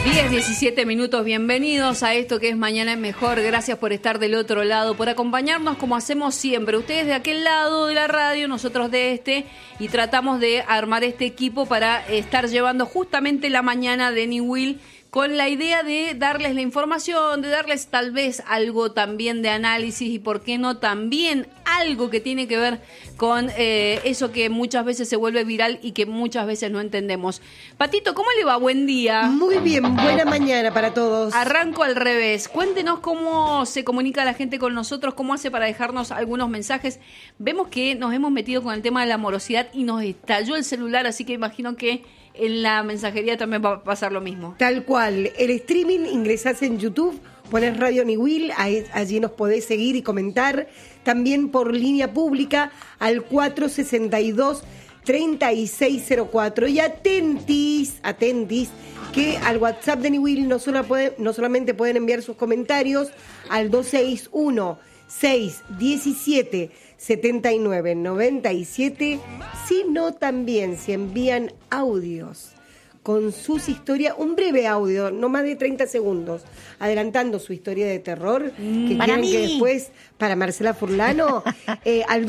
10:17 minutos, bienvenidos a esto que es Mañana es Mejor. Gracias por estar del otro lado, por acompañarnos como hacemos siempre. Ustedes de aquel lado de la radio, nosotros de este, y tratamos de armar este equipo para estar llevando justamente la mañana de Newell, con la idea de darles la información, de darles tal vez algo también de análisis y por qué no también algo que tiene que ver con eso que muchas veces se vuelve viral y que muchas veces no entendemos. Patito, ¿cómo le va? Buen día. Muy bien, buena mañana para todos. Arranco al revés. Cuéntenos cómo se comunica la gente con nosotros, cómo hace para dejarnos algunos mensajes. Vemos que nos hemos metido con el tema de la morosidad y nos estalló el celular, así que imagino que en la mensajería también va a pasar lo mismo. Tal cual. El streaming, ingresás en YouTube, pones Radio Newell, allí nos podés seguir y comentar. También por línea pública al 462-3604. Y atentis, que al WhatsApp de Newell no solamente pueden enviar sus comentarios al 261-617-7997, sino también si envían audios con sus historias, un breve audio, no más de 30 segundos, adelantando su historia de terror, que para quieren mí. que después, para Marcela Furlano, al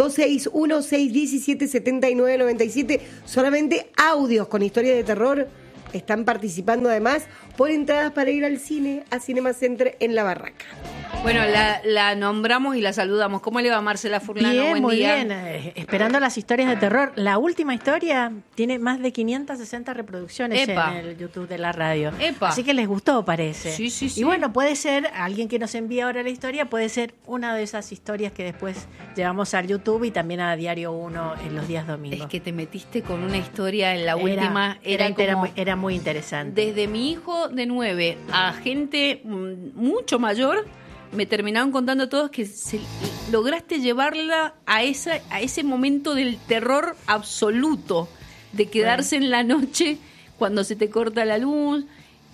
261-617-7997, solamente audios con historia de terror. Están participando además por entradas para ir al cine, a Cinema Center en La Barraca. Bueno, la nombramos y la saludamos. ¿Cómo le va, Marcela Furlano? Bien, Buen muy día. bien. Esperando las historias de terror. La última historia tiene más de 560 reproducciones Epa. en el YouTube de la radio. Epa. Así que les gustó, parece. Sí, sí, sí. Y bueno, puede ser, alguien que nos envía ahora la historia, puede ser una de esas historias que después llevamos al YouTube y también a Diario 1 en los días domingos. Es que te metiste con una historia en la última. Era muy interesante. Desde mi hijo de 9 a gente mucho mayor, me terminaron contando todos que lograste llevarla a ese momento del terror absoluto, de quedarse en la noche cuando se te corta la luz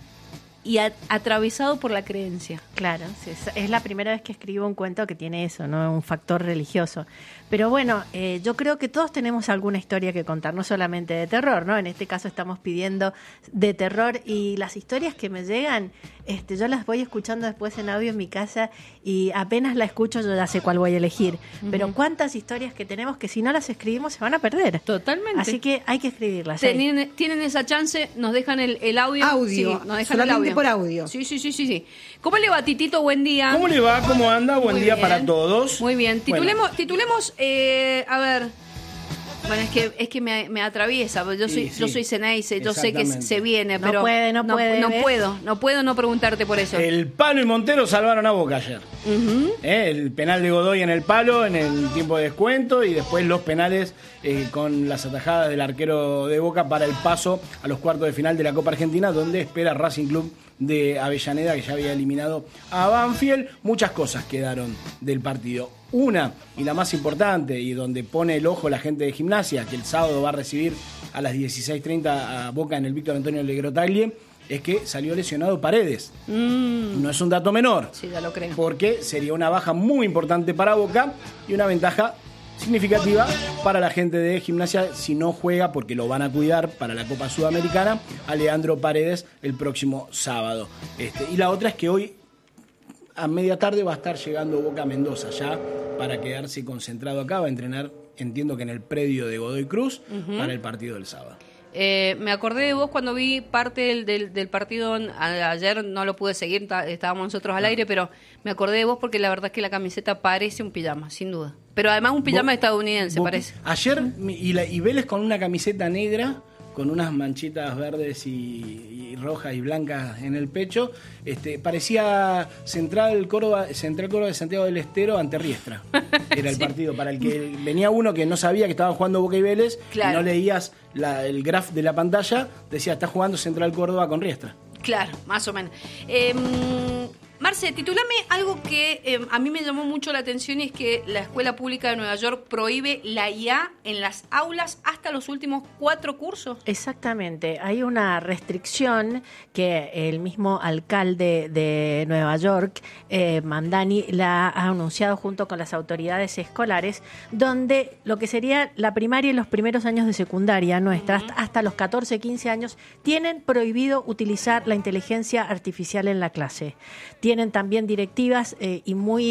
y atravesado por la creencia. Claro, sí, es la primera vez que escribo un cuento que tiene eso, ¿no? Un factor religioso. Pero bueno, yo creo que todos tenemos alguna historia que contar, no solamente de terror, ¿no? En este caso estamos pidiendo de terror y las historias que me llegan, yo las voy escuchando después en audio en mi casa y apenas la escucho yo ya sé cuál voy a elegir. Pero cuántas historias que tenemos que si no las escribimos se van a perder. Totalmente. Así que hay que escribirlas. Tienen esa chance, nos dejan el audio. Audio, Sí, nos dejan solamente el audio. por audio. Sí. ¿Cómo le va, Titito? Buen día. ¿Cómo le va? ¿Cómo anda? Buen Muy día bien. para todos. Muy bien. Bueno. Titulemos, a ver. Bueno, es que me atraviesa. Yo soy Ceneice, yo sé que Exactamente. se viene, No pero puede, no ¿ves? puedo no preguntarte por eso. El Palo y Montero salvaron a Boca ayer. El penal de Godoy en el Palo, en el tiempo de descuento, y después los penales con las atajadas del arquero de Boca para el paso a los cuartos de final de la Copa Argentina, donde espera Racing Club de Avellaneda, que ya había eliminado a Banfield. Muchas cosas quedaron del partido. Una, y la más importante, y donde pone el ojo la gente de Gimnasia, que el sábado va a recibir a las 16:30 a Boca en el Víctor Antonio Legrotaglie, es que salió lesionado Paredes. No es un dato menor. Sí, ya lo creo. Porque sería una baja muy importante para Boca y una ventaja significativa para la gente de Gimnasia si no juega, porque lo van a cuidar para la Copa Sudamericana, a Leandro Paredes el próximo sábado. Y la otra es que hoy a media tarde va a estar llegando Boca a Mendoza ya para quedarse concentrado acá, va a entrenar, entiendo que en el predio de Godoy Cruz, para el partido del sábado. Me acordé de vos cuando vi parte del partido ayer, no lo pude seguir, estábamos nosotros al aire, pero me acordé de vos porque la verdad es que la camiseta parece un pijama, sin duda. Pero además un pijama estadounidense, parece. Ayer, y Vélez con una camiseta negra, con unas manchitas verdes y rojas y blancas en el pecho, parecía Central Córdoba de Santiago del Estero ante Riestra. Era el partido para el que venía uno que no sabía que estaban jugando Boca y Vélez, Claro. y no leías el graph de la pantalla, decía, está jugando Central Córdoba con Riestra. Claro, más o menos. Marce, titulame algo que a mí me llamó mucho la atención, y es que la Escuela Pública de Nueva York prohíbe la IA en las aulas hasta los últimos 4 cursos. Exactamente, hay una restricción que el mismo alcalde de Nueva York, Mandani, la ha anunciado junto con las autoridades escolares, donde lo que sería la primaria y los primeros años de secundaria nuestra, hasta los 14, 15 años, tienen prohibido utilizar la inteligencia artificial en la clase. Tienen también directivas y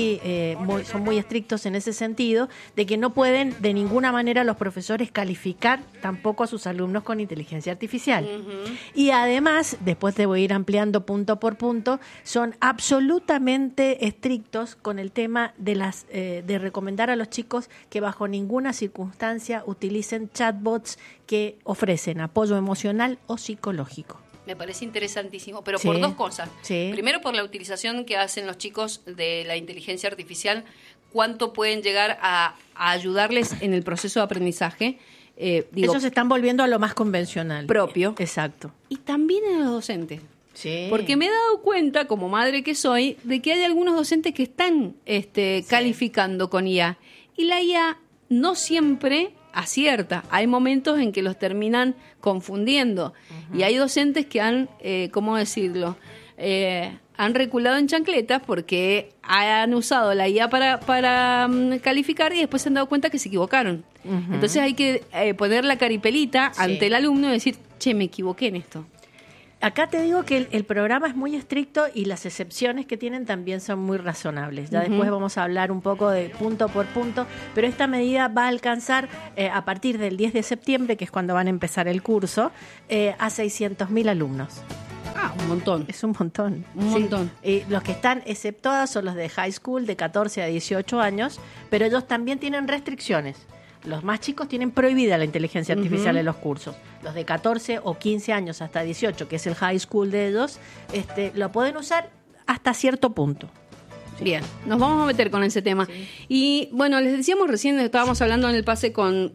son muy estrictos en ese sentido, de que no pueden de ninguna manera los profesores calificar tampoco a sus alumnos con inteligencia artificial. Y además, después te voy a ir ampliando punto por punto, son absolutamente estrictos con el tema de recomendar a los chicos que bajo ninguna circunstancia utilicen chatbots que ofrecen apoyo emocional o psicológico. Me parece interesantísimo, pero por 2 cosas. Sí. Primero, por la utilización que hacen los chicos de la inteligencia artificial, cuánto pueden llegar a ayudarles en el proceso de aprendizaje. Ellos se están volviendo a lo más convencional. Propio. Exacto. Y también en los docentes. Sí. Porque me he dado cuenta, como madre que soy, de que hay algunos docentes que están calificando con IA. Y la IA no siempre acierta. Hay momentos en que los terminan confundiendo. Y hay docentes que han, ¿cómo decirlo? Han reculado en chancletas porque han usado la IA para calificar, y después se han dado cuenta que se equivocaron. Entonces hay que poner la caripelita ante el alumno y decir, che, me equivoqué en esto. Acá te digo que el programa es muy estricto y las excepciones que tienen también son muy razonables. Ya después vamos a hablar un poco de punto por punto, pero esta medida va a alcanzar a partir del 10 de septiembre, que es cuando van a empezar el curso, a 600.000 alumnos. Ah, un montón. Es un montón. Un montón. Los que están exceptuados son los de high school, de 14 a 18 años, pero ellos también tienen restricciones. Los más chicos tienen prohibida la inteligencia artificial en los cursos. Los de 14 o 15 años hasta 18, que es el high school de ellos, lo pueden usar hasta cierto punto. Bien, nos vamos a meter con ese tema. Sí. Y bueno, les decíamos recién, estábamos hablando en el pase con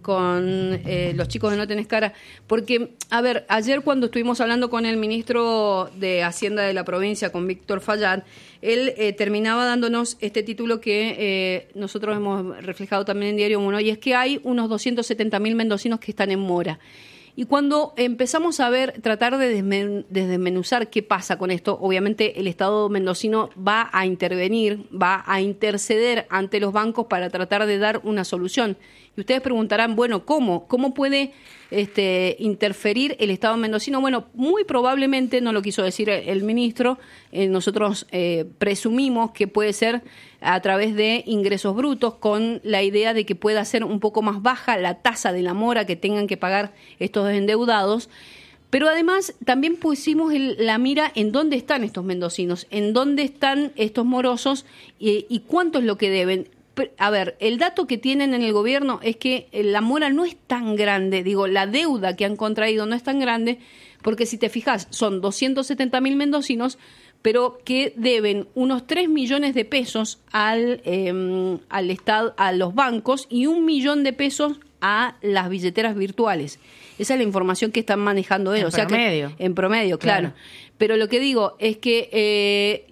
los chicos de No Tenés Cara, porque, a ver, ayer cuando estuvimos hablando con el ministro de Hacienda de la provincia, con Víctor Fayad, él terminaba dándonos este título que nosotros hemos reflejado también en Diario 1, y es que hay unos 270.000 mendocinos que están en mora. Y cuando empezamos a tratar de desmenuzar qué pasa con esto, obviamente el Estado mendocino va a intervenir, va a interceder ante los bancos para tratar de dar una solución. Y ustedes preguntarán, bueno, ¿cómo? ¿Cómo puede interferir el Estado mendocino? Bueno, muy probablemente, no lo quiso decir el ministro, nosotros presumimos que puede ser a través de ingresos brutos, con la idea de que pueda ser un poco más baja la tasa de la mora que tengan que pagar estos endeudados. Pero además también pusimos la mira en dónde están estos mendocinos, en dónde están estos morosos y cuánto es lo que deben. A ver, el dato que tienen en el gobierno es que la mora no es tan grande, la deuda que han contraído no es tan grande, porque si te fijas, son 270.000 mendocinos, pero que deben unos 3 millones de pesos al Estado, a los bancos, y 1 millón de pesos a las billeteras virtuales. Esa es la información que están manejando ellos. En promedio, claro. Pero lo que digo es que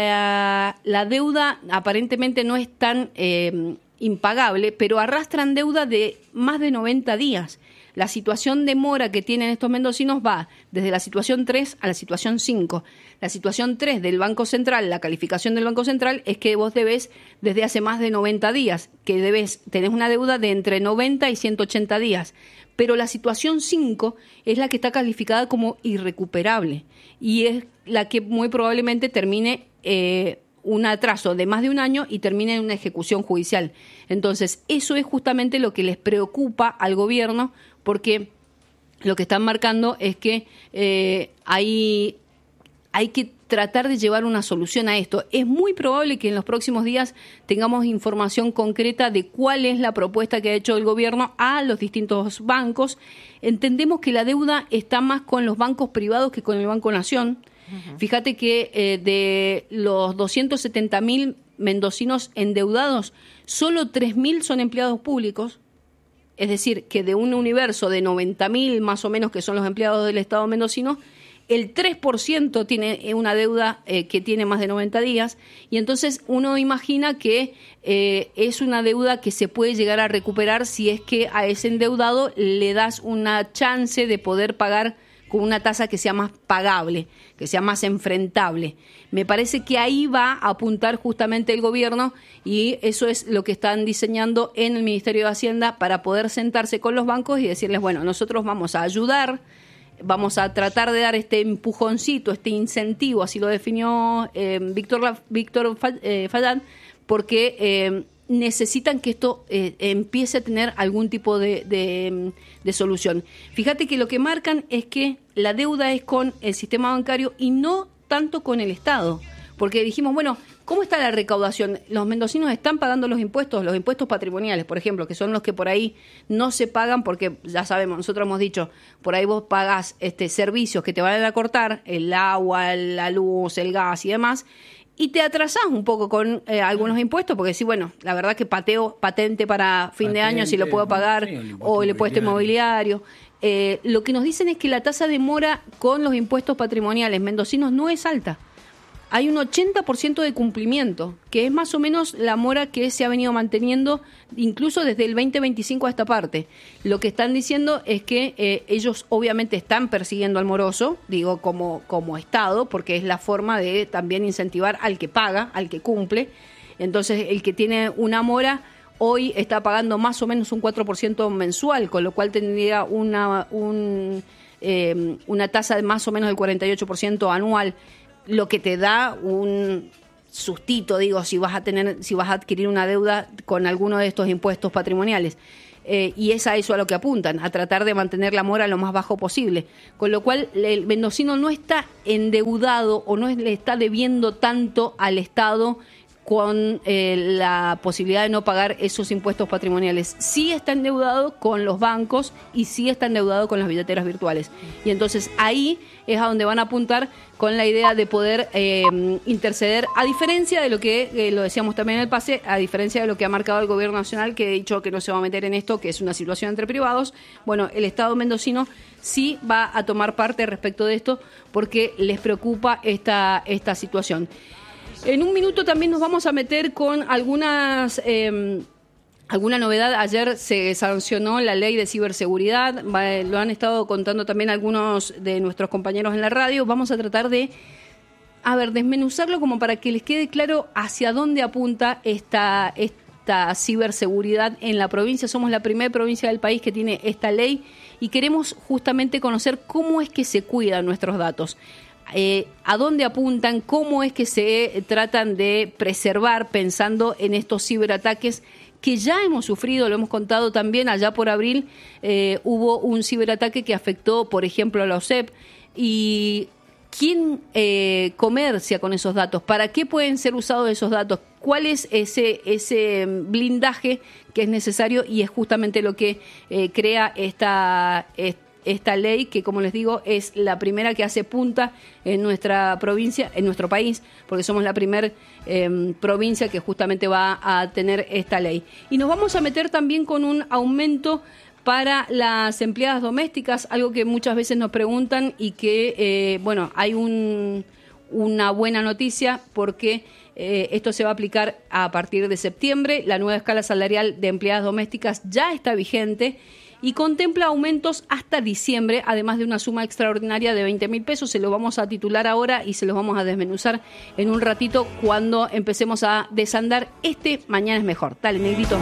la deuda aparentemente no es tan impagable, pero arrastran deuda de más de 90 días. La situación de mora que tienen estos mendocinos va desde la situación 3 a la situación 5. La situación 3 del Banco Central, la calificación del Banco Central, es que vos debés desde hace más de 90 días, que tenés una deuda de entre 90 y 180 días. Pero la situación 5 es la que está calificada como irrecuperable y es la que muy probablemente termine un atraso de más de un año y termine en una ejecución judicial. Entonces, eso es justamente lo que les preocupa al gobierno, porque lo que están marcando es que hay que tratar de llevar una solución a esto. Es muy probable que en los próximos días tengamos información concreta de cuál es la propuesta que ha hecho el gobierno a los distintos bancos. Entendemos que la deuda está más con los bancos privados que con el Banco Nación. Uh-huh. Fíjate que de los 270.000 mendocinos endeudados, solo 3.000 son empleados públicos. Es decir, que de un universo de 90.000 más o menos que son los empleados del Estado mendocino, el 3% tiene una deuda que tiene más de 90 días, y entonces uno imagina que es una deuda que se puede llegar a recuperar si es que a ese endeudado le das una chance de poder pagar con una tasa que sea más pagable, que sea más enfrentable. Me parece que ahí va a apuntar justamente el gobierno, y eso es lo que están diseñando en el Ministerio de Hacienda para poder sentarse con los bancos y decirles, bueno, nosotros vamos a ayudar, vamos a tratar de dar este empujoncito, este incentivo, así lo definió Víctor Fayad, porque necesitan que esto empiece a tener algún tipo de solución. Fíjate que lo que marcan es que la deuda es con el sistema bancario y no tanto con el Estado, porque dijimos, bueno, ¿cómo está la recaudación? Los mendocinos están pagando los impuestos patrimoniales, por ejemplo, que son los que por ahí no se pagan, porque ya sabemos, nosotros hemos dicho, por ahí vos pagás servicios que te van a cortar, el agua, la luz, el gas y demás, y te atrasás un poco con algunos impuestos, porque sí, bueno, la verdad que patente para fin de año, si lo puedo pagar, sí, o el impuesto inmobiliario. Lo que nos dicen es que la tasa de mora con los impuestos patrimoniales mendocinos no es alta. Hay un 80% de cumplimiento, que es más o menos la mora que se ha venido manteniendo incluso desde el 2025 a esta parte. Lo que están diciendo es que ellos obviamente están persiguiendo al moroso, digo, como Estado, porque es la forma de también incentivar al que paga, al que cumple. Entonces, el que tiene una mora hoy está pagando más o menos un 4% mensual, con lo cual tendría una tasa de más o menos del 48% anual, lo que te da un sustito, digo, si vas a adquirir una deuda con alguno de estos impuestos patrimoniales. Y es a eso a lo que apuntan, a tratar de mantener la mora lo más bajo posible. Con lo cual, el mendocino no está endeudado o no le está debiendo tanto al Estado con la posibilidad de no pagar esos impuestos patrimoniales. Sí está endeudado con los bancos y sí está endeudado con las billeteras virtuales. Y entonces ahí es a donde van a apuntar con la idea de poder interceder, a diferencia de lo que, lo decíamos también en el pase, a diferencia de lo que ha marcado el gobierno nacional, que ha dicho que no se va a meter en esto, que es una situación entre privados. Bueno, el Estado mendocino sí va a tomar parte respecto de esto porque les preocupa esta situación. En un minuto también nos vamos a meter con alguna novedad. Ayer se sancionó la ley de ciberseguridad, lo han estado contando también algunos de nuestros compañeros en la radio. Vamos a tratar de, desmenuzarlo como para que les quede claro hacia dónde apunta esta ciberseguridad en la provincia. Somos la primera provincia del país que tiene esta ley y queremos justamente conocer cómo es que se cuidan nuestros datos. A dónde apuntan, cómo es que se tratan de preservar pensando en estos ciberataques que ya hemos sufrido, lo hemos contado también allá por abril, hubo un ciberataque que afectó, por ejemplo, a la OSEP. ¿Y quién comercia con esos datos? ¿Para qué pueden ser usados esos datos? ¿Cuál es ese blindaje que es necesario? Y es justamente lo que crea esta ley, que como les digo es la primera que hace punta en nuestra provincia, en nuestro país, porque somos la primera provincia que justamente va a tener esta ley. Y nos vamos a meter también con un aumento para las empleadas domésticas, algo que muchas veces nos preguntan y que, hay una buena noticia porque esto se va a aplicar a partir de septiembre. La nueva escala salarial de empleadas domésticas ya está vigente y contempla aumentos hasta diciembre, además de una suma extraordinaria de 20.000 pesos. Se lo vamos a titular ahora y se los vamos a desmenuzar en un ratito cuando empecemos a desandar Mañana es Mejor. Dale, negrito.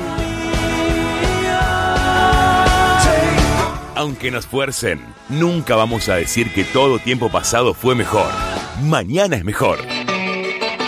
Aunque nos fuercen, nunca vamos a decir que todo tiempo pasado fue mejor. Mañana es mejor.